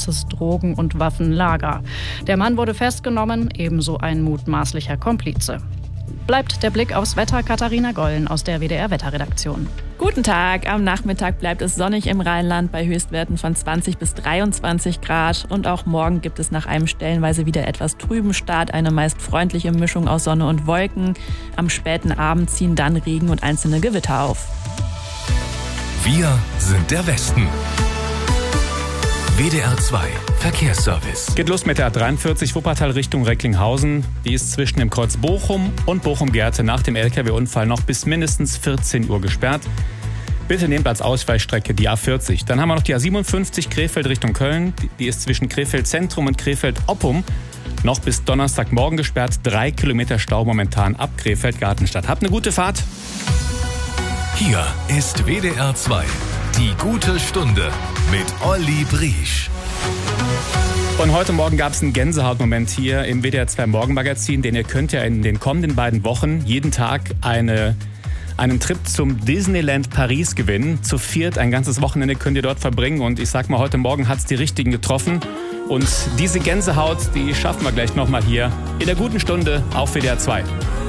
großes Drogen- und Waffenlager. Der Mann wurde festgenommen, ebenso ein mutmaßlicher Komplize. Bleibt der Blick aufs Wetter. Katharina Gollen aus der WDR-Wetterredaktion. Guten Tag. Am Nachmittag bleibt es sonnig im Rheinland bei Höchstwerten von 20 bis 23 Grad. Und auch morgen gibt es nach einem stellenweise wieder etwas trüben Start eine meist freundliche Mischung aus Sonne und Wolken. Am späten Abend ziehen dann Regen und einzelne Gewitter auf. Wir sind der Westen. WDR 2 Verkehrsservice. Geht los mit der A43 Wuppertal Richtung Recklinghausen. Die ist zwischen dem Kreuz Bochum und Bochum-Gerte nach dem LKW-Unfall noch bis mindestens 14 Uhr gesperrt. Bitte nehmt als Ausweichstrecke die A40. Dann haben wir noch die A57 Krefeld Richtung Köln. Die ist zwischen Krefeld Zentrum und Krefeld Oppum noch bis Donnerstagmorgen gesperrt. 3 Kilometer Stau momentan ab Krefeld Gartenstadt. Habt eine gute Fahrt. Hier ist WDR 2. Die gute Stunde mit Olli Briesch. Und heute Morgen gab es einen Gänsehautmoment hier im WDR 2 Morgenmagazin, denn ihr könnt ja in den kommenden beiden Wochen jeden Tag einen Trip zum Disneyland Paris gewinnen. Zu viert ein ganzes Wochenende könnt ihr dort verbringen und ich sag mal, heute Morgen hat es die Richtigen getroffen. Und diese Gänsehaut, die schaffen wir gleich nochmal hier in der guten Stunde auf WDR 2.